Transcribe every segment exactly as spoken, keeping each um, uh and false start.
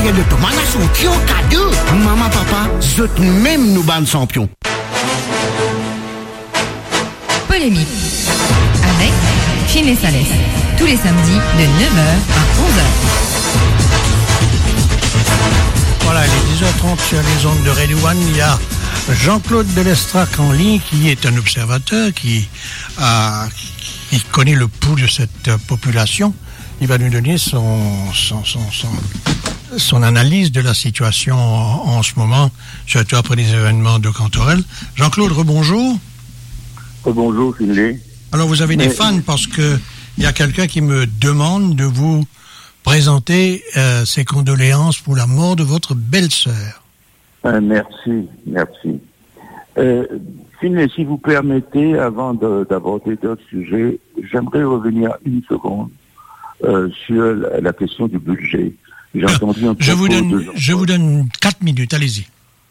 matériel de Thomas a sorti au cadeau. Maman, papa, zot même nous ban champion. Polémique avec Finlay Salès, tous les samedis de neuf heures à onze heures. Voilà, il est dix heures trente sur les ondes de Radio One. Il y a Jean-Claude Delestrac en ligne, qui est un observateur, qui, a, qui connaît le pouls de cette population. Il va nous donner son, son, son, son, son analyse de la situation en, en ce moment, surtout après les événements de Cantorel. Jean-Claude, rebonjour. Rebonjour, Finlay. Alors, vous avez des Mais... fans parce que il y a quelqu'un qui me demande de vous présenter euh, ses condoléances pour la mort de votre belle-sœur. Euh, merci, merci. Euh, Finlay, si vous permettez, avant de, d'aborder d'autres sujets, j'aimerais revenir une seconde euh, sur la, la question du budget. J'ai Ah, entendu un je vous donne, de je vous donne quatre minutes, allez-y.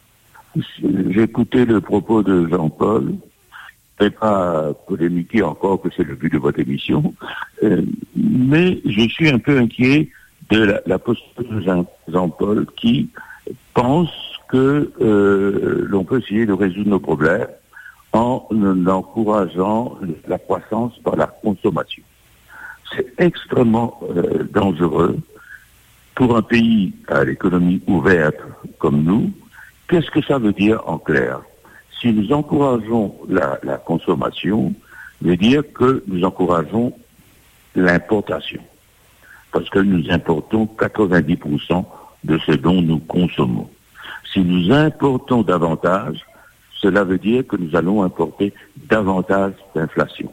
J'ai écouté le propos de Jean-Paul. Je ne vais pas polémiquer encore que c'est le but de votre émission, euh, mais je suis un peu inquiet de la, la posture de Jean, Jean-Paul qui pense que euh, l'on peut essayer de résoudre nos problèmes en encourageant la croissance par la consommation. C'est extrêmement euh, dangereux pour un pays à l'économie ouverte comme nous. Qu'est-ce que ça veut dire en clair ? Si nous encourageons la, la consommation, veut dire que nous encourageons l'importation. Parce que nous importons quatre-vingt-dix pour cent de ce dont nous consommons. Si nous importons davantage, cela veut dire que nous allons importer davantage d'inflation.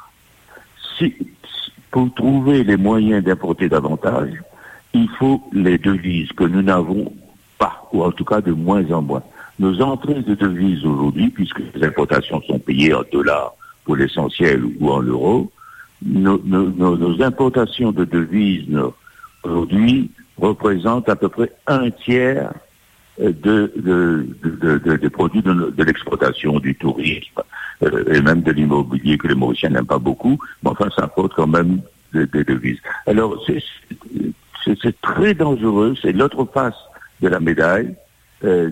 Si, pour trouver les moyens d'importer davantage, il faut les devises que nous n'avons pas, ou en tout cas de moins en moins. Nos entrées de devises aujourd'hui, puisque les importations sont payées en dollars pour l'essentiel ou en euros, nos, nos, nos, nos importations de devises nos, aujourd'hui représentent à peu près un tiers de, de, de, de, de, de produits de, de l'exportation, du tourisme euh, et même de l'immobilier que les Mauriciens n'aiment pas beaucoup, mais enfin ça apporte quand même des de devises. Alors c'est, c'est, c'est très dangereux, c'est l'autre face de la médaille. Euh,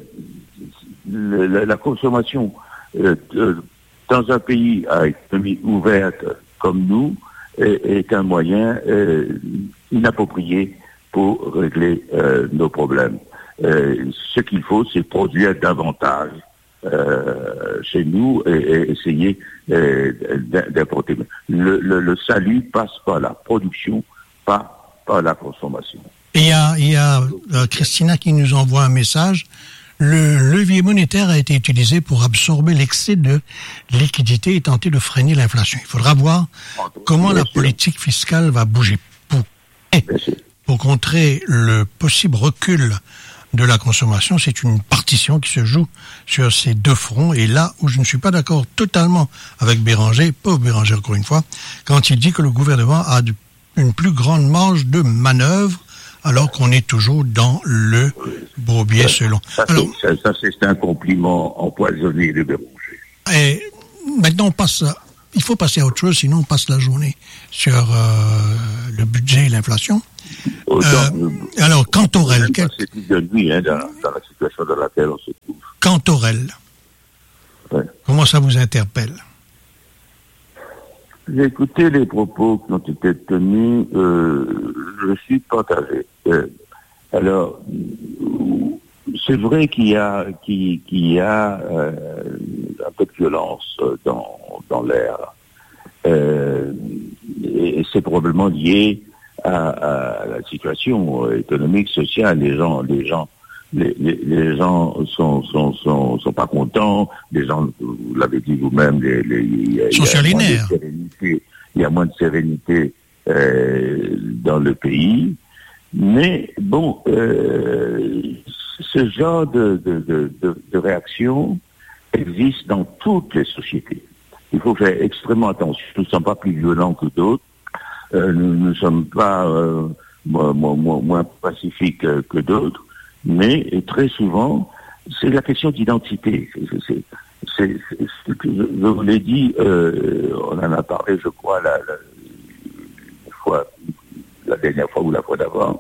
La, la consommation euh, de, dans un pays à économie ouverte comme nous est, est un moyen euh, inapproprié pour régler euh, nos problèmes. Euh, ce qu'il faut, c'est produire davantage euh, chez nous et, et essayer euh, d'importer. Le, le, le salut passe par la production, pas par la consommation. Et il y a, il y a euh, Christina qui nous envoie un message. Le levier monétaire a été utilisé pour absorber l'excès de liquidité et tenter de freiner l'inflation. Il faudra voir comment la politique fiscale va bouger pour, et pour contrer le possible recul de la consommation. C'est une partition qui se joue sur ces deux fronts. Et là où je ne suis pas d'accord totalement avec Béranger, pauvre Béranger encore une fois, quand il dit que le gouvernement a une plus grande marge de manœuvre alors qu'on est toujours dans le bourbier selon. Ça, alors, ça, ça, c'est un compliment empoisonné de Béranger. Et maintenant, on passe à, il faut passer à autre chose, sinon on passe la journée sur euh, le budget et l'inflation. Autant, euh, alors, Cantorel. Quel... C'est plus de nuit hein, dans, dans la situation dans laquelle on se trouve. Cantorel. Ouais. Comment ça vous interpelle? J'ai écouté les propos qui ont été tenus, euh, je suis partagé. Euh, alors, c'est vrai qu'il y a, qu'il, qu'il y a euh, un peu de violence dans, dans l'air. Euh, et c'est probablement lié à, à la situation économique, sociale. Les gens, les gens, les, les, les gens sont, sont, sont, sont pas contents. Les gens, vous l'avez dit vous-même, les, les, il y a, sont sur les nerfs. Il y a moins de sérénité euh, dans le pays. Mais bon, euh, ce genre de, de, de, de, de réaction existe dans toutes les sociétés. Il faut faire extrêmement attention. Nous ne sommes pas plus violents que d'autres. Euh, nous ne sommes pas euh, moins, moins, moins pacifiques que, que d'autres. Mais très souvent, c'est la question d'identité. C'est, c'est, c'est, c'est, c'est, je vous l'ai dit, euh, on en a parlé, je crois, la, la, la, fois, la dernière fois ou la fois d'avant.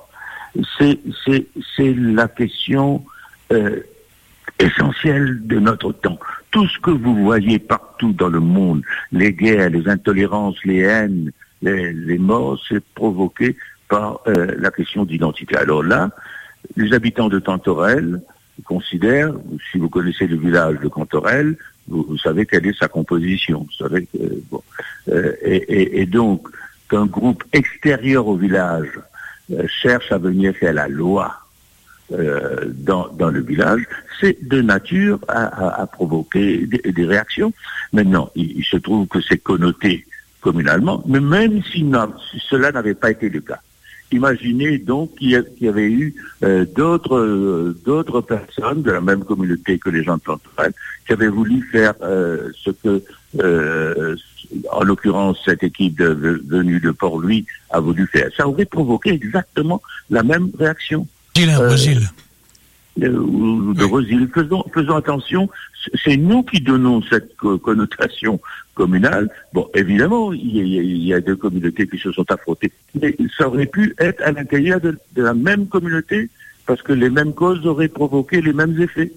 c'est, c'est, c'est la question euh, essentielle de notre temps. Tout ce que vous voyez partout dans le monde, les guerres, les intolérances, les haines, les, les morts, c'est provoqué par euh, la question d'identité. Alors là, les habitants de Cantorel considèrent, si vous connaissez le village de Cantorel, vous, vous savez quelle est sa composition. Vous savez que, bon, euh, et, et, et donc, qu'un groupe extérieur au village euh, cherche à venir faire la loi euh, dans, dans le village, c'est de nature à, à, à provoquer des, des réactions. Maintenant, il, il se trouve que c'est connoté communalement, mais même si, si cela n'avait pas été le cas, imaginez donc qu'il y, a, qu'il y avait eu euh, d'autres euh, d'autres personnes de la même communauté que les gens de Cantorel qui avaient voulu faire euh, ce que, euh, en l'occurrence, cette équipe de, de, venue de Port-Louis a voulu faire. Ça aurait provoqué exactement la même réaction. Euh, de, ou de Rosil. Faisons, faisons attention, c'est nous qui donnons cette connotation communale. Bon, évidemment, il y, a, il y a deux communautés qui se sont affrontées, mais ça aurait pu être à l'intérieur de, de la même communauté, parce que les mêmes causes auraient provoqué les mêmes effets.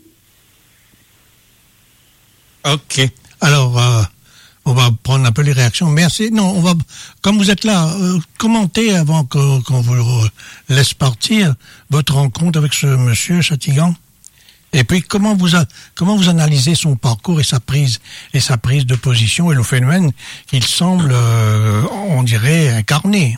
Ok. Alors, euh, on va prendre un peu les réactions. Merci. Non, on va, comme vous êtes là, euh, commentez avant que, qu'on vous laisse partir votre rencontre avec ce monsieur Chatillon. Et puis, comment vous a, comment vous analysez son parcours et sa prise et sa prise de position et le phénomène qu'il semble, euh, on dirait, incarner.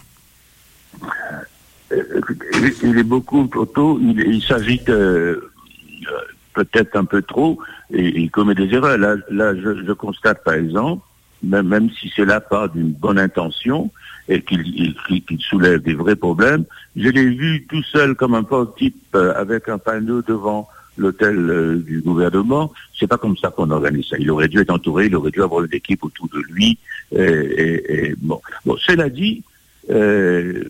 Il est beaucoup trop tôt. Il, il s'agite euh, peut-être un peu trop et il commet des erreurs. Là, là, je, je constate par exemple, même, même si cela part d'une bonne intention et qu'il, il, qu'il soulève des vrais problèmes, je l'ai vu tout seul comme un pauvre type euh, avec un panneau devant l'hôtel euh, du gouvernement. C'est pas comme ça qu'on organise ça. Il aurait dû être entouré, il aurait dû avoir une équipe autour de lui. Et, et, et bon, bon, cela dit, euh,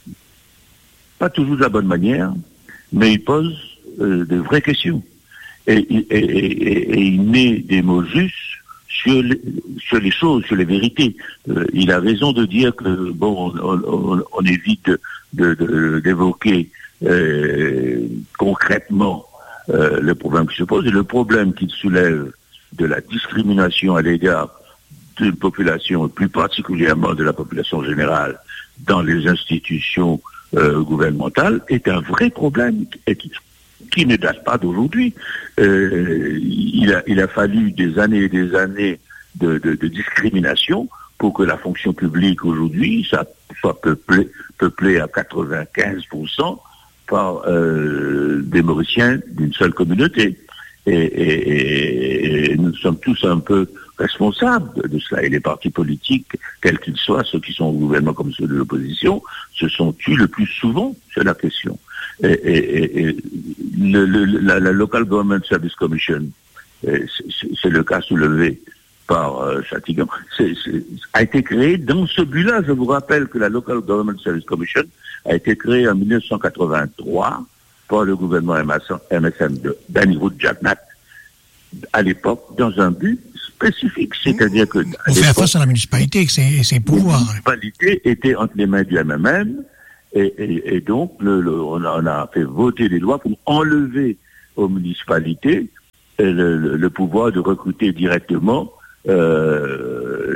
pas toujours de la bonne manière, mais il pose euh, de vraies questions. Et, et, et, et, et il met des mots justes sur les, sur les choses, sur les vérités. Euh, il a raison de dire que bon, on, on, on évite de, de, d'évoquer euh, concrètement euh, le problème qui se pose, et le problème qu'il soulève de la discrimination à l'égard d'une population, plus particulièrement de la population générale, dans les institutions euh, gouvernementales, est un vrai problème et qui qui ne date pas d'aujourd'hui. Euh, il, a, il a fallu des années et des années de, de, de discrimination pour que la fonction publique aujourd'hui ça soit peuplée, peuplée à quatre-vingt-quinze pour cent par euh, des Mauriciens d'une seule communauté. Et, et, et nous sommes tous un peu responsables de, de cela. Et les partis politiques, quels qu'ils soient, ceux qui sont au gouvernement comme ceux de l'opposition, se sont tus le plus souvent sur la question. Et, et, et le, le, la, la Local Government Service Commission, c'est, c'est le cas soulevé par euh, Chatillon, c'est, c'est, a été créé dans ce but-là. Je vous rappelle que la Local Government Service Commission a été créée en dix-neuf cent quatre-vingt-trois par le gouvernement M S M de Danilo Jagnat, à l'époque, dans un but spécifique, c'est-à-dire que... On fait face à la municipalité et ses, ses pouvoirs. La municipalité était entre les mains du M M M, et, et, et donc le, le, on, a, on a fait voter des lois pour enlever aux municipalités le, le, le pouvoir de recruter directement euh,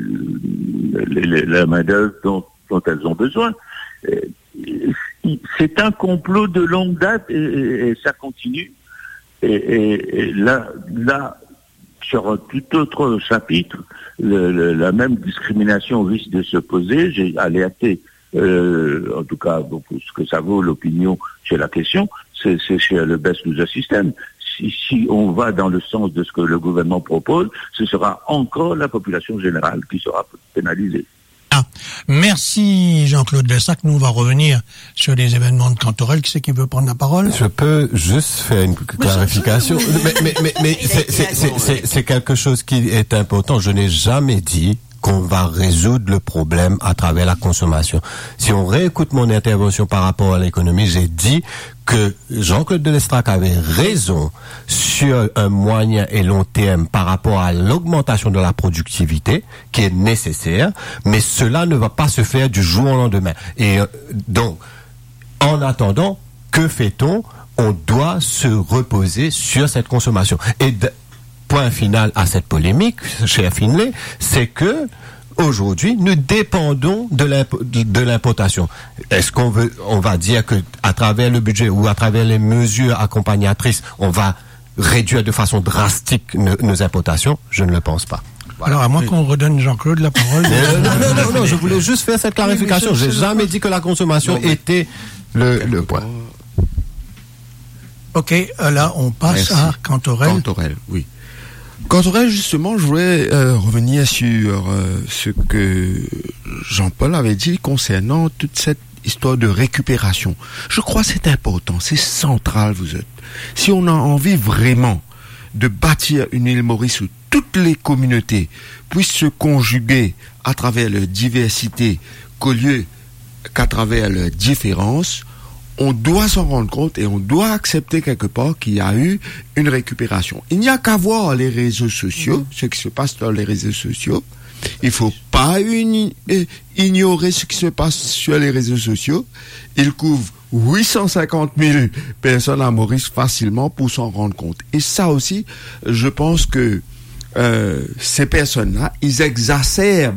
les, les, la main-d'œuvre dont, dont elles ont besoin. C'est un complot de longue date et, et, et ça continue. Et, et, et là, là, sur un tout autre chapitre, le, le, la même discrimination risque de se poser. J'ai alerté, euh, en tout cas, pour ce que ça vaut l'opinion sur la question, c'est, c'est chez le Best Loser System. Si, si on va dans le sens de ce que le gouvernement propose, ce sera encore la population générale qui sera pénalisée. Ah, merci Jean-Claude Dessac. Nous, on va revenir sur les événements de Cantorel. Qui c'est qui veut prendre la parole? Je peux juste faire une clarification. Mais, mais, mais, mais c'est, c'est, c'est, c'est, c'est quelque chose qui est important. Je n'ai jamais dit qu'on va résoudre le problème à travers la consommation. Si on réécoute mon intervention par rapport à l'économie, j'ai dit que Jean-Claude Delestrac avait raison sur un moyen et long terme par rapport à l'augmentation de la productivité qui est nécessaire, mais cela ne va pas se faire du jour au lendemain. Et euh, donc, En attendant, que fait-on? On doit se reposer sur cette consommation. Et de, point final à cette polémique, cher Finlay, c'est que aujourd'hui, nous dépendons de, l'imp- de l'importation. Est-ce qu'on veut, on va dire que à travers le budget ou à travers les mesures accompagnatrices, on va réduire de façon drastique nos, nos importations? Je ne le pense pas. Voilà. Alors, à moins qu'on redonne Jean-Claude la parole. Euh, non, non, non, non, je voulais juste faire cette clarification. J'ai jamais dit que la consommation non, était le, le point. Ok, là, on passe Merci. à Cantorel. Cantorel, oui. Cantorel, justement, je voulais euh, revenir sur euh, ce que Jean-Paul avait dit concernant toute cette histoire de récupération. Je crois que c'est important, c'est central, vous êtes. Si on a envie vraiment de bâtir une île Maurice où toutes les communautés puissent se conjuguer à travers leur diversité qu'au lieu qu'à travers leurs différences, on doit s'en rendre compte et on doit accepter quelque part qu'il y a eu une récupération. Il n'y a qu'à voir les réseaux sociaux, mmh. ce qui se passe dans les réseaux sociaux. Il ne faut pas uni- ignorer ce qui se passe sur les réseaux sociaux. Ils couvrent huit cent cinquante mille personnes à Maurice facilement pour s'en rendre compte. Et ça aussi, je pense que euh, ces personnes-là, ils exacerbent.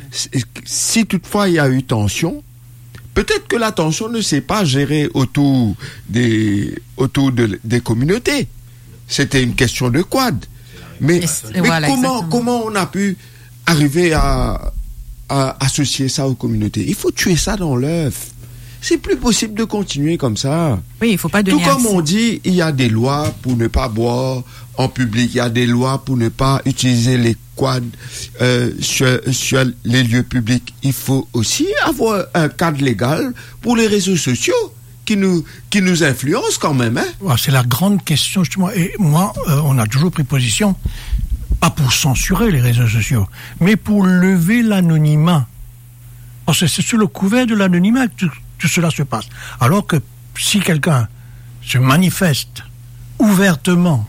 Si toutefois il y a eu tension, peut-être que la tension ne s'est pas gérée autour des, autour de, des communautés. C'était une question de quad. Mais, mais voilà, comment, comment on a pu arriver à, à associer ça aux communautés? Il faut tuer ça dans l'œuf. C'est plus possible de continuer comme ça. Oui, il faut pas donner. Tout comme un... on dit, il y a des lois pour ne pas boire en public, il y a des lois pour ne pas utiliser les quads euh, sur, sur les lieux publics. Il faut aussi avoir un cadre légal pour les réseaux sociaux qui nous qui nous influencent quand même. Hein? Ouais, c'est la grande question justement. Et moi, euh, on a toujours pris position, pas pour censurer les réseaux sociaux, mais pour lever l'anonymat. Parce que c'est sous le couvert de l'anonymat que tout, tout cela se passe. Alors que si quelqu'un se manifeste ouvertement,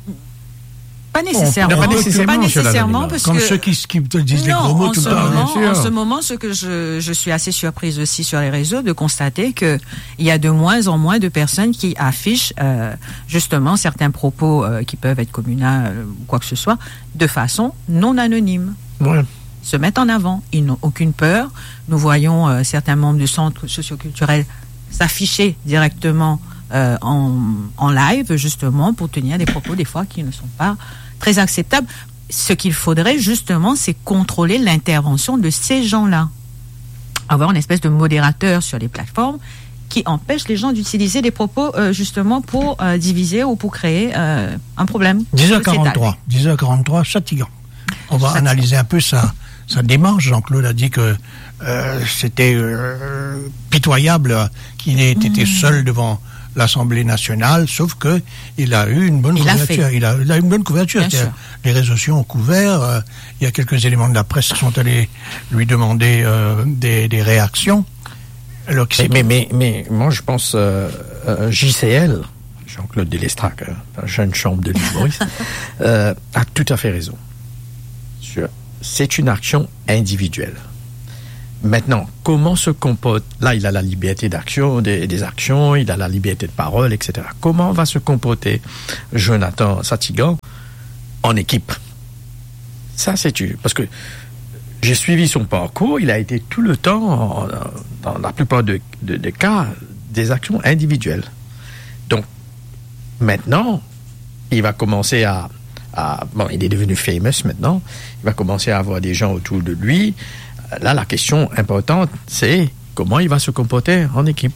pas nécessairement, on, pas nécessairement, pas nécessairement parce comme que ceux qui, qui te disent non, des gros mots en tout ce le temps. moment, en ce moment, ce que je, je suis assez surprise aussi sur les réseaux de constater que il y a de moins en moins de personnes qui affichent euh, justement certains propos euh, qui peuvent être communaux euh, ou quoi que ce soit de façon non anonyme. Ouais. Se mettent en avant, ils n'ont aucune peur. Nous voyons euh, certains membres du centre socioculturel s'afficher directement euh, en, en live, justement, pour tenir des propos, des fois, qui ne sont pas très acceptables. Ce qu'il faudrait, justement, c'est contrôler l'intervention de ces gens-là. Avoir une espèce de modérateur sur les plateformes qui empêche les gens d'utiliser des propos, euh, justement, pour euh, diviser ou pour créer euh, un problème. dix heures quarante-trois, dix heures quarante-trois, fatigant. On va fatigant. analyser un peu ça. Sa démarche. Jean-Claude a dit que euh, c'était euh, pitoyable qu'il ait mmh. été seul devant l'Assemblée nationale, sauf que il a eu une bonne il couverture. A il, a, il a une bonne couverture. Les réseaux sociaux ont couvert. Euh, il y a quelques éléments de la presse qui sont allés lui demander euh, des, des réactions. Alors, mais, mais, mais, mais moi, je pense euh, euh, J C L, Jean-Claude Delestrac, euh, jeune chambre de l'île Maurice, euh, a tout à fait raison. Sur c'est une action individuelle. Maintenant, comment se comporte... Là, il a la liberté d'action, des, des actions, il a la liberté de parole, et cetera. Comment va se comporter Jonathan Satigan en équipe? Ça, c'est... Parce que j'ai suivi son parcours, il a été tout le temps, dans la plupart des de, de cas, des actions individuelles. Donc, maintenant, il va commencer à... À, bon, il est devenu famous maintenant. Il va commencer à avoir des gens autour de lui. Là, la question importante, c'est comment il va se comporter en équipe.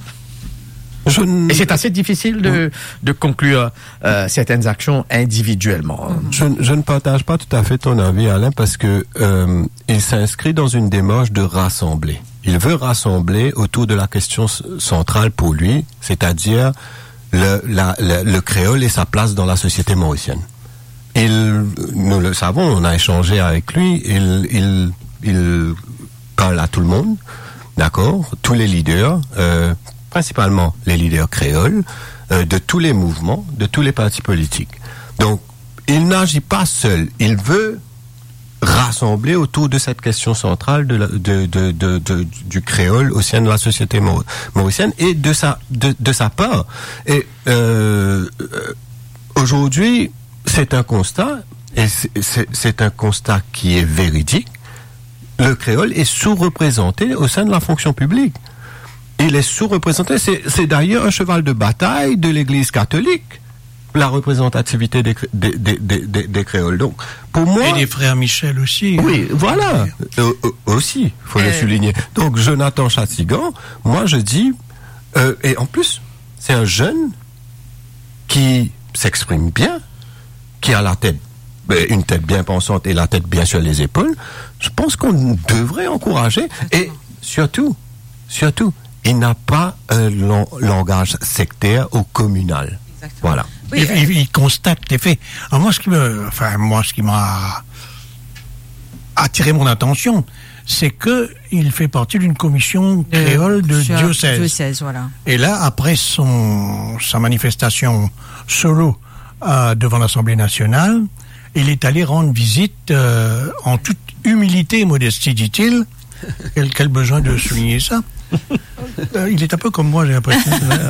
Je n... Et c'est assez difficile de, de conclure euh, certaines actions individuellement. Je, je ne partage pas tout à fait ton avis, Alain, parce que euh, il s'inscrit dans une démarche de rassembler. Il veut rassembler autour de la question centrale pour lui, c'est-à-dire le, la, le, le créole et sa place dans la société mauricienne. Il, nous le savons, on a échangé avec lui, il, il, il parle à tout le monde, d'accord, tous les leaders, euh, principalement les leaders créoles, euh, de tous les mouvements, de tous les partis politiques. Donc, il n'agit pas seul, il veut rassemblés autour de cette question centrale de, la, de, de, de, de du créole au sein de la société mauricienne et de sa de, de sa part. Et euh, aujourd'hui, c'est un constat, et c'est, c'est, c'est un constat qui est véridique. Le créole est sous-représenté au sein de la fonction publique. Il est sous-représenté. C'est, c'est d'ailleurs un cheval de bataille de l'Église catholique, la représentativité des, des, des, des, des créoles. Donc, pour moi... Et des frères Michel aussi. Oui, hein. Voilà. Euh, euh, aussi, il faut euh... le souligner. Donc, Jonathan Chatigan, moi, je dis... Euh, et en plus, c'est un jeune qui s'exprime bien, qui a la tête, une tête bien pensante et la tête bien sur les épaules. Je pense qu'on devrait encourager. Et surtout, surtout, il n'a pas un long, langage sectaire ou communal. Exactement. Voilà. Oui, il, il, il constate les faits. Alors moi, ce qui me, enfin moi, ce qui m'a attiré mon attention, c'est que il fait partie d'une commission créole de, de diocèse. diocèse voilà. Et là, après son sa manifestation solo euh, devant l'Assemblée nationale, il est allé rendre visite euh, en toute humilité et modestie, dit-il. Quel, quel besoin de souligner ça. Euh, il est un peu comme moi, j'ai l'impression.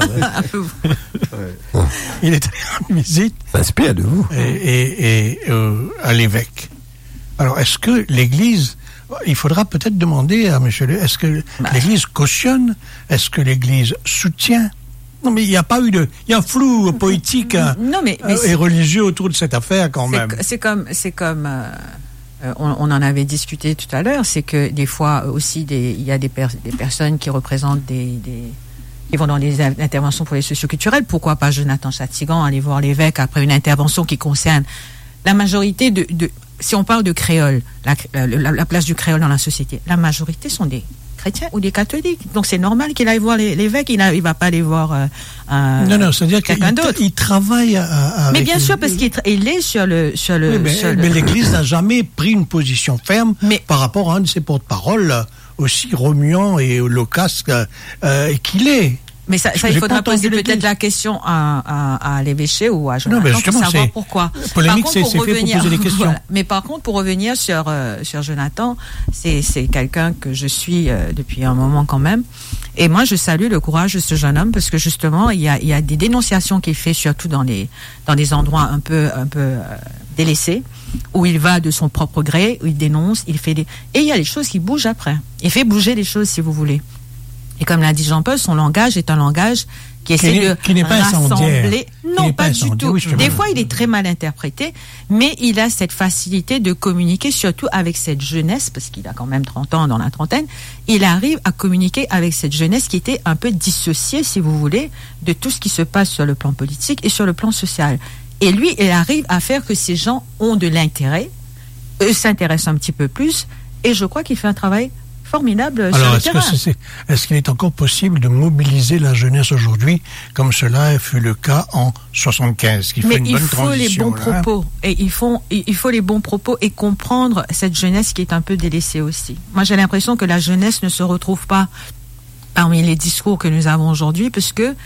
Il est allé en visite. Ça inspire de vous. Et, et, et euh, à l'évêque. Alors, est-ce que l'Église, il faudra peut-être demander à Monsieur le, est-ce que bah. l'Église cautionne, est-ce que l'Église soutient? Non, mais il n'y a pas eu de, il y a un flou poétique non, mais, mais euh, et religieux autour de cette affaire quand c'est même. C'est comme, c'est comme. Euh... On, on en avait discuté tout à l'heure, c'est que des fois aussi, des, il y a des, per, des personnes qui représentent des, des, qui vont dans des interventions pour les socioculturels. Pourquoi pas Jonathan Chatigan aller voir l'évêque après une intervention qui concerne la majorité de, de si on parle de créole, la, la, la place du créole dans la société, la majorité sont des chrétiens ou des catholiques. Donc c'est normal qu'il aille voir les, l'évêque, il ne va pas aller voir euh, euh, non, non, c'est-à-dire quelqu'un qu'il d'autre. Il travaille à, à, mais bien sûr, parce qu'il il est sur le... Sur le, oui, mais, sur mais le... l'Église n'a jamais pris une position ferme mais, par rapport à un de ses porte-paroles aussi remuant et loquace euh, qu'il est. Mais ça, ça il faudra poser peut-être la question à, à, à l'évêché ou à Jonathan non, pour savoir pourquoi. Polémique, c'est, c'est fait pour poser des questions. Voilà. Mais par contre, pour revenir sur euh, sur Jonathan, c'est c'est quelqu'un que je suis euh, depuis un moment quand même. Et moi, je salue le courage de ce jeune homme parce que justement, il y a il y a des dénonciations qu'il fait surtout dans les dans des endroits un peu un peu euh, délaissés où il va de son propre gré, où il dénonce, il fait des et il y a des choses qui bougent après. Il fait bouger les choses si vous voulez. Et comme l'a dit Jean-Paul, son langage est un langage qui essaie qui de qui n'est pas rassembler. Non, pas, pas du tout. Oui, des fois, il est très mal interprété, mais il a cette facilité de communiquer, surtout avec cette jeunesse, parce qu'il a quand même trente ans, dans la trentaine. Il arrive à communiquer avec cette jeunesse qui était un peu dissociée, si vous voulez, de tout ce qui se passe sur le plan politique et sur le plan social. Et lui, il arrive à faire que ces gens ont de l'intérêt, eux s'intéressent un petit peu plus, et je crois qu'il fait un travail formidable. Alors, sur le est-ce, terrain. que c'est, est-ce qu'il est encore possible de mobiliser la jeunesse aujourd'hui, comme cela fut le cas en soixante-quinze, qui Mais fait une il bonne faut transition, les bons là, propos, et il faut, il faut les bons propos et comprendre cette jeunesse qui est un peu délaissée aussi. Moi, j'ai l'impression que la jeunesse ne se retrouve pas parmi les discours que nous avons aujourd'hui, parce que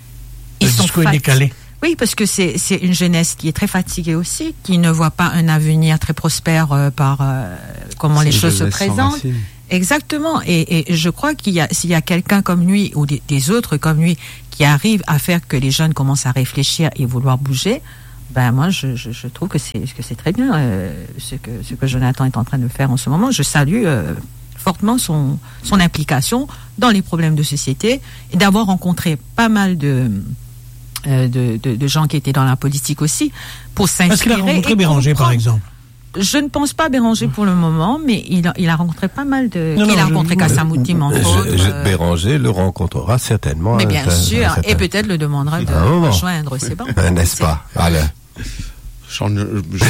ils le sont discours est fat- décalé. Oui, parce que c'est, c'est une jeunesse qui est très fatiguée aussi, qui ne voit pas un avenir très prospère euh, par euh, comment c'est les choses se présentent. Exactement. Et, et je crois qu'il y a, s'il y a quelqu'un comme lui ou des, des autres comme lui qui arrivent à faire que les jeunes commencent à réfléchir et vouloir bouger, ben moi je, je, je trouve que c'est que c'est très bien euh, ce que ce que Jonathan est en train de faire en ce moment. Je salue euh, fortement son son implication dans les problèmes de société et d'avoir rencontré pas mal de euh, de, de de gens qui étaient dans la politique aussi pour s'inspirer. Est-ce qu'il a rencontré Béranger par exemple? Je ne pense pas Béranger pour le moment, mais il a, il a rencontré pas mal de... Non, il non, a rencontré Kassamoutim, entre je, autres. je, euh, Béranger le rencontrera certainement. Mais bien un, sûr, un, un, et peut-être le demandera de ah, rejoindre, c'est bon. Euh, n'est-ce pas? Allez. J'en, je, je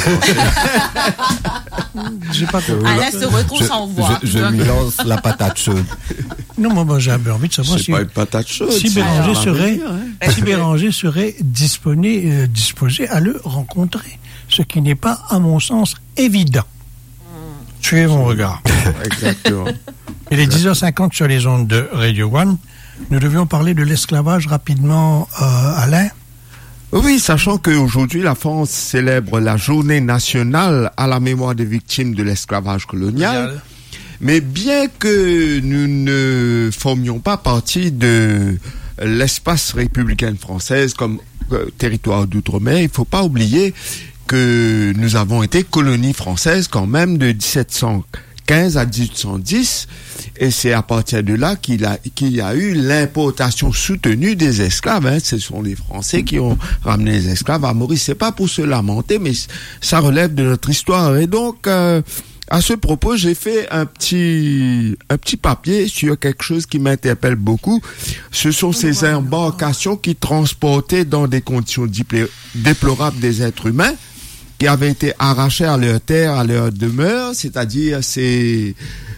J'ai pas compris. Alain se retrouve je, sans voix. Je, je lui lance la patate chaude. Non, moi, moi j'ai un peu envie de savoir c'est si, pas une patate chaude. si c'est Béranger un serait, avenir, hein. si Béranger serait disposé, euh, disposé à le rencontrer. Ce qui n'est pas, à mon sens, évident. Suivez mon regard. Exactement. Il est dix heures cinquante sur les ondes de Radio One. Nous devions parler de l'esclavage rapidement, euh, Alain. Oui, sachant qu'aujourd'hui, la France célèbre la journée nationale à la mémoire des victimes de l'esclavage colonial. Mais bien que nous ne formions pas partie de l'espace républicaine française comme euh, territoire d'outre-mer, il ne faut pas oublier que nous avons été colonie française quand même de dix-sept cent quinze à dix-huit cent dix, et c'est à partir de là qu'il a, qu'il y a eu l'importation soutenue des esclaves, hein. Ce sont les Français qui ont ramené les esclaves à Maurice. C'est pas pour se lamenter, mais ça relève de notre histoire. Et donc, euh, à ce propos, j'ai fait un petit, un petit papier sur quelque chose qui m'interpelle beaucoup. Ce sont ces embarcations qui transportaient dans des conditions diplé- déplorables des êtres humains, qui avaient été arrachés à leur terre, à leur demeure, c'est-à-dire ces,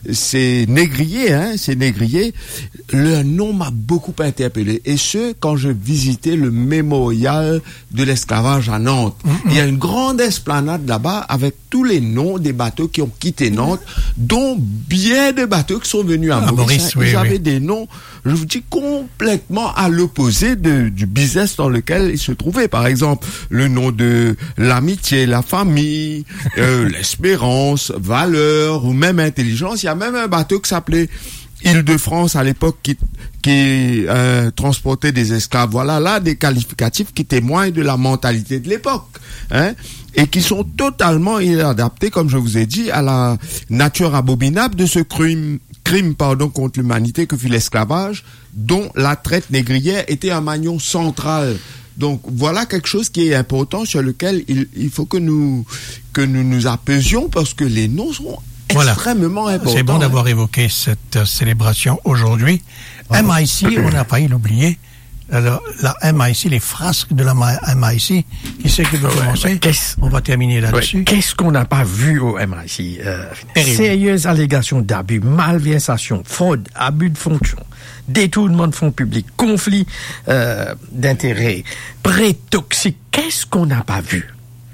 ces négriers, hein, ces négriers. Leur nom m'a beaucoup interpellé. Et ce, quand je visitais le mémorial de l'esclavage à Nantes. Mm-hmm. Il y a une grande esplanade là-bas avec tous les noms des bateaux qui ont quitté Nantes, dont bien des bateaux qui sont venus à, à Maurice. Maurice oui, Ils avaient oui. des noms, je vous dis, complètement à l'opposé de, du business dans lequel ils se trouvaient. Par exemple, le nom de l'amitié, la famille, euh, l'espérance, valeur ou même intelligence. Il y a même un bateau qui s'appelait Île-de-France à l'époque qui, qui euh, transportait des esclaves. Voilà là des qualificatifs qui témoignent de la mentalité de l'époque, hein, et qui sont totalement inadaptés, comme je vous ai dit, à la nature abominable de ce crime, crime pardon, contre l'humanité que fut l'esclavage, dont la traite négrière était un maillon central. Donc voilà quelque chose qui est important sur lequel il, il faut que nous que nous nous apaisions, parce que les noms sont voilà. extrêmement important. C'est bon d'avoir évoqué cette euh, célébration aujourd'hui. Ah. M I C, on n'a pas eu l'oublier. Alors, la M I C, les frasques de la M I C, qui sait qui veut commencer? On va terminer là-dessus. Ouais. Qu'est-ce qu'on n'a pas vu au M I C? euh, Sérieuses allégations d'abus, malversation, fraude, abus de fonction, détournement de fonds publics, conflit euh, d'intérêts, prêts toxiques. Qu'est-ce qu'on n'a pas vu?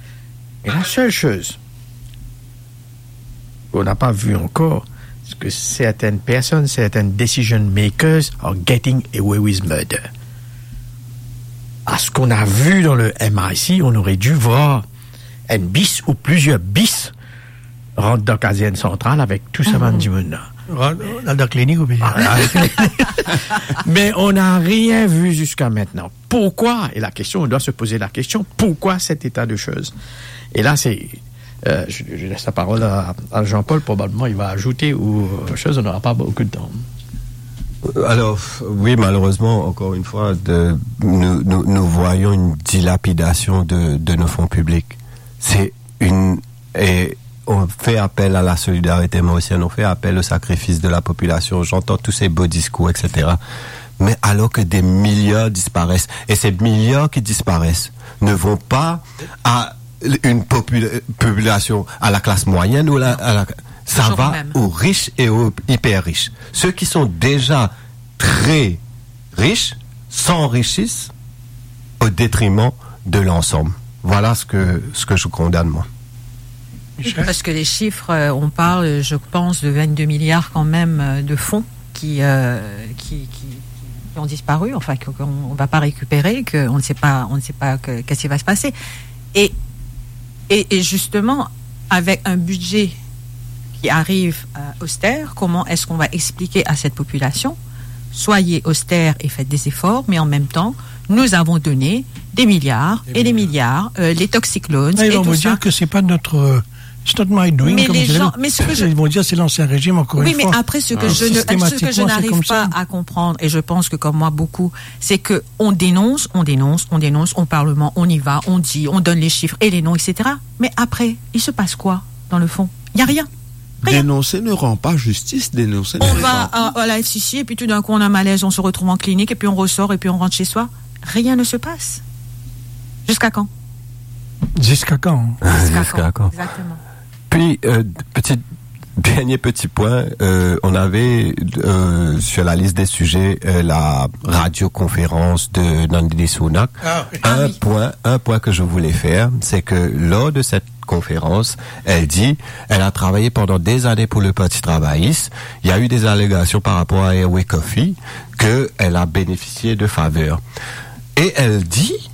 Et la seule chose on n'a pas vu encore, c'est que certaines personnes, certaines decision makers are getting away with murder. À ce qu'on a vu dans le M I C, on aurait dû voir un bis ou plusieurs bis rentrer dans la caserne centrale avec tout ça du monde. Dans la clinique ou bien? Mais on n'a rien vu jusqu'à maintenant. Pourquoi? Et la question, on doit se poser la question, pourquoi cet état de choses? Et là, c'est... Euh, je, je laisse la parole à, à Jean-Paul, probablement il va ajouter ou euh, chose, on n'aura pas beaucoup de temps. Alors, oui, malheureusement, encore une fois, de, nous, nous, nous voyons une dilapidation de, de nos fonds publics. C'est une... Et on fait appel à la solidarité mauricienne, on fait appel au sacrifice de la population, j'entends tous ces beaux discours, et cetera. Mais alors que des milliards disparaissent, et ces milliards qui disparaissent ne vont pas à une popula- population à la classe moyenne ou la, à la, ça Toujours va aux riches et aux hyper riches. Ceux qui sont déjà très riches s'enrichissent au détriment de l'ensemble. Voilà ce que, ce que je condamne, moi. Parce que les chiffres, on parle, je pense, de vingt-deux milliards quand même de fonds qui, euh, qui, qui, qui ont disparu, enfin qu'on ne va pas récupérer, qu'on ne sait pas, on ne sait pas que, qu'est-ce qui va se passer. Et Et, et justement, avec un budget qui arrive euh, austère, comment est-ce qu'on va expliquer à cette population, soyez austère et faites des efforts, mais en même temps, nous avons donné des milliards des et des milliards, euh, les toxic loans ah, et ils vont tout vous ça. dire que c'est pas notre... It's not my doing, mais comme les vous gens, avez... mais ce que je... Ils vont dire c'est l'ancien régime, encore oui, une fois. Oui, mais après, ce que, ah, je, ne, ce que je n'arrive pas à comprendre, et je pense que comme moi beaucoup, c'est que on dénonce, on dénonce, on dénonce, au Parlement, on y va, on dit, on donne les chiffres et les noms, et cetera. Mais après, il se passe quoi, dans le fond? Il n'y a rien. Rien. Dénoncer ne rend pas justice, dénoncer on ne va pas. à, à la F C C, et puis tout d'un coup, on a un malaise, on se retrouve en clinique, et puis on ressort, et puis on rentre chez soi. Rien ne se passe. Jusqu'à quand? Jusqu'à quand? Jusqu'à, Jusqu'à quand, quand exactement. Puis, euh, petit, dernier petit point, euh, on avait euh, sur la liste des sujets euh, la radioconférence de Nandini Sunak. Ah, oui. Un, ah, oui. point, un point que je voulais faire, c'est que lors de cette conférence, elle dit, elle a travaillé pendant des années pour le Parti travailliste. Il y a eu des allégations par rapport à Airway Coffee qu'elle a bénéficié de faveurs. Et elle dit,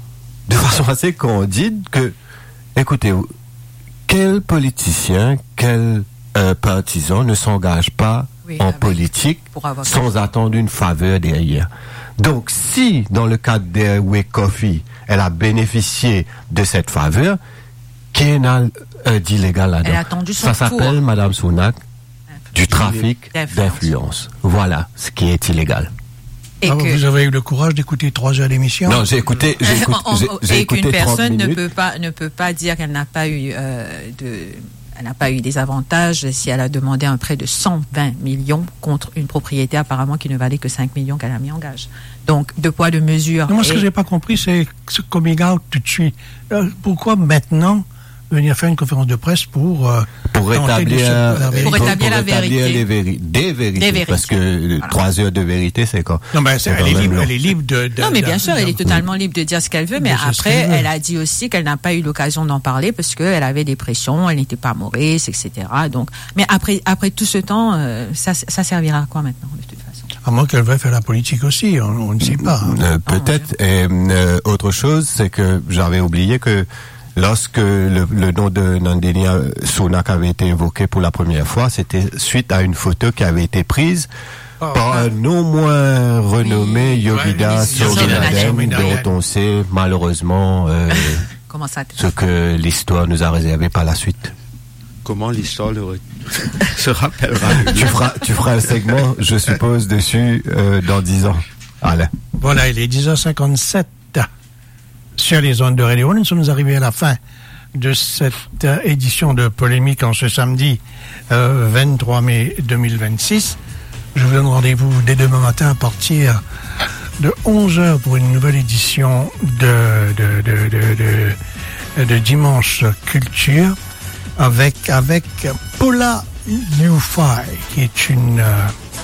de façon assez candide que, écoutez, quel politicien, quel euh, partisan ne s'engage pas oui, en politique sans attendre une faveur derrière. Donc, si, dans le cadre d'Airway Coffee, elle a bénéficié de cette faveur, qu'est-ce euh, d'illégal là-dedans? Elle a attendu son Ça s'appelle, tour. Madame Sounak, du trafic d'influence. d'influence. Voilà ce qui est illégal. Et ah, que... Vous avez eu le courage d'écouter trois heures d'émission? Non, j'ai écouté, j'ai écouté, j'ai, j'ai et écouté qu'une personne ne peut pas, ne peut pas dire qu'elle n'a pas eu euh, de, elle n'a pas eu des avantages si elle a demandé un prêt de cent vingt millions contre une propriété apparemment qui ne valait que cinq millions qu'elle a mis en gage. Donc, deux poids, deux mesures. Non, moi, ce et... que j'ai pas compris, c'est ce coming out tout de suite. Euh, pourquoi maintenant venir faire une conférence de presse pour euh, pour rétablir se... pour rétablir la vérité, les véri... des, vérités, des vérités, parce que voilà. trois heures de vérité, c'est quoi? Non, mais c'est, elle, est libre, elle est libre de, de non, mais bien sûr, elle est totalement libre de dire ce qu'elle veut, mais après, elle, elle a dit aussi qu'elle n'a pas eu l'occasion d'en parler parce qu'elle avait des pressions, elle n'était pas Maurice, et cetera. Donc, mais après, après tout ce temps, euh, ça, ça servira à quoi maintenant, de toute façon? À moins qu'elle veuille faire la politique aussi, on, on ne sait pas. Hein. Euh, peut-être. Oh, et euh, autre chose, c'est que j'avais oublié que lorsque le, le nom de Nandini Sounak avait été évoqué pour la première fois, c'était suite à une photo qui avait été prise oh, par un non moins renommé oui, Yogida Sourinaden, dont on sait malheureusement euh, Comment ça, ce que l'histoire nous a réservé par la suite. Comment l'histoire le re... se rappellera? tu, feras, tu feras un segment, je suppose, dessus euh, dans dix ans. Alain. Voilà, il est dix heures cinquante-sept. Sur les ondes de Radio, nous sommes arrivés à la fin de cette euh, édition de Polémique en ce samedi euh, vingt-trois mai deux mille vingt-six. Je vous donne rendez-vous dès demain matin à partir de onze heures pour une nouvelle édition de, de, de, de, de, de Dimanche Culture avec, avec Paula Newfy, qui est une... Euh,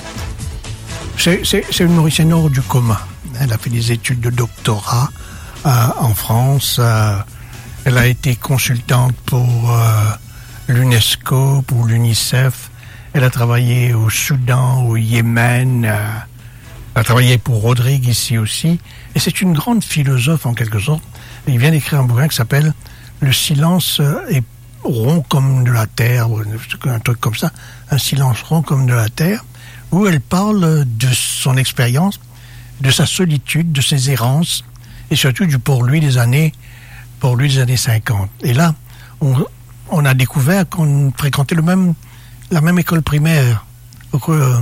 c'est, c'est, c'est une Mauricienne hors du commun. Elle a fait des études de doctorat Euh, en France. Euh, elle a été consultante pour euh, l'UNESCO, pour l'UNICEF. Elle a travaillé au Soudan, au Yémen. Euh, elle a travaillé pour Rodrigue ici aussi. Et c'est une grande philosophe en quelque sorte. Elle vient d'écrire un bouquin qui s'appelle « Le silence est rond comme de la terre », un truc comme ça, « Un silence rond comme de la terre », où elle parle de son expérience, de sa solitude, de ses errances, et surtout du pour lui des années, pour lui des années cinquante. Et là, on, on a découvert qu'on fréquentait le même, la même école primaire, euh,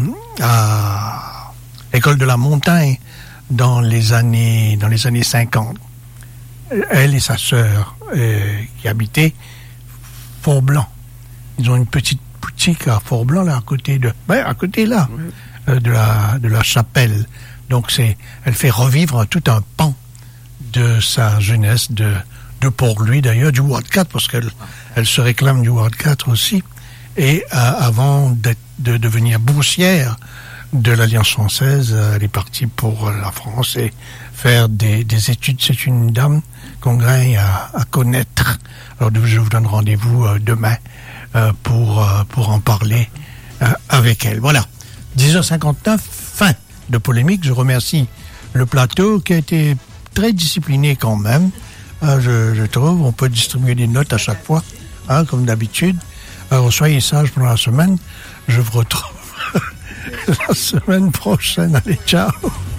à l'école de la Montagne, dans les années, dans les années cinquante. Elle et sa sœur, euh, qui habitaient Fort-Blanc. Ils ont une petite boutique à Fort-Blanc, là, à côté de, ben, à côté là, oui. euh, de la, de la chapelle. Donc c'est, elle fait revivre tout un pan de sa jeunesse, de, de pour lui d'ailleurs, du Ward quatre, parce qu'elle elle se réclame du Ward quatre aussi, et euh, avant de devenir boursière de l'Alliance française, elle est partie pour la France et faire des, des études. C'est une dame qu'on gagne à, à connaître. Alors je vous donne rendez-vous euh, demain euh, pour, euh, pour en parler euh, avec elle. Voilà, dix heures cinquante-neuf, fin de Polémique. Je remercie le plateau qui a été très discipliné quand même, euh, je, je trouve. On peut distribuer des notes à chaque fois, hein, comme d'habitude. Alors soyez sages pendant la semaine. Je vous retrouve la semaine prochaine. Allez, ciao.